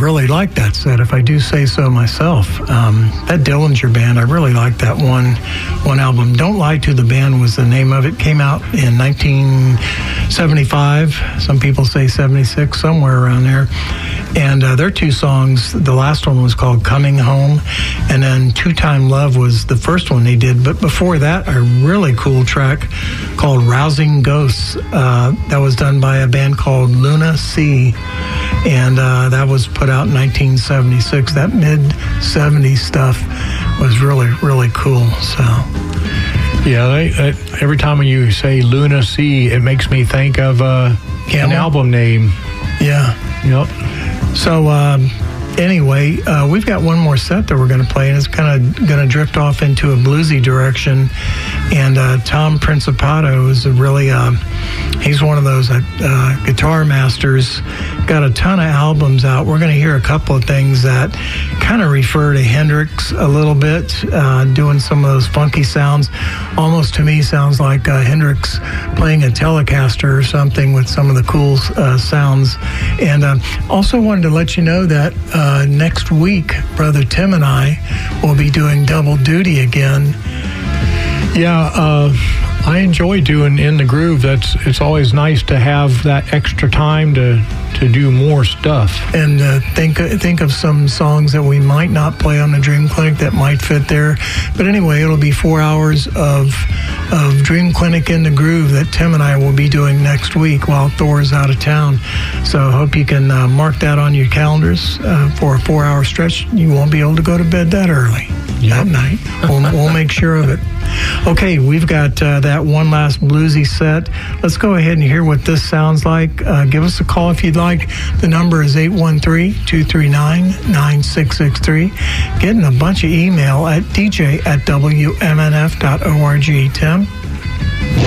really like that set, if I do say so myself. That Dillinger Band, I really like that one album. Don't Lie to the Band was the name of it. Came out in 1975. Some people say 76, somewhere around there. And their two songs, the last one was called Coming Home, and then Two Time Love was the first one they did. But before that, a really cool track called Rousing Ghosts. That was done by a band called Luna Sea, and that was put out in 1976. That mid-70s stuff was really, really cool. So, yeah, every time when you say Luna Sea, it makes me think of an album name. Yeah. Yep. So, anyway, we've got one more set that we're going to play, and it's kind of going to drift off into a bluesy direction. And Tom Principato is really, he's one of those guitar masters, got a ton of albums out. We're going to hear a couple of things that kind of refer to Hendrix a little bit, doing some of those funky sounds. Almost to me sounds like Hendrix playing a Telecaster or something with some of the cool sounds. And also wanted to let you know that next week, Brother Tim and I will be doing double duty again. Yeah, I enjoy doing In the Groove. It's always nice to have that extra time to do more stuff. And think of some songs that we might not play on the Dream Clinic that might fit there. But anyway, it'll be 4 hours of Dream Clinic In the Groove that Tim and I will be doing next week while Thor's out of town. So I hope you can mark that on your calendars for a 4-hour stretch. You won't be able to go to bed that early that night. We'll make sure of it. Okay, we've got that one last bluesy set. Let's go ahead and hear what this sounds like. Give us a call if you'd like. The number is 813-239-9663. Getting a bunch of email at dj@wmnf.org. Tim?